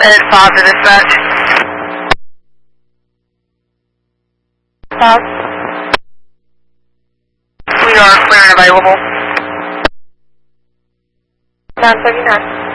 Headed 5 to dispatch. 5. We are clear and available. 939.